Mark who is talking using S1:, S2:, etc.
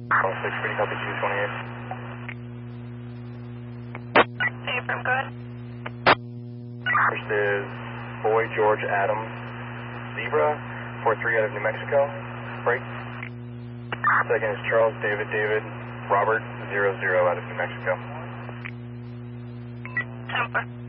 S1: 6, pretty copy 228.
S2: Hey, from good.
S1: First is Boy George Adams Zebra, 4-3 out of New Mexico. Break. Second is Charles David David Robert 00 out of New Mexico.
S2: Temper.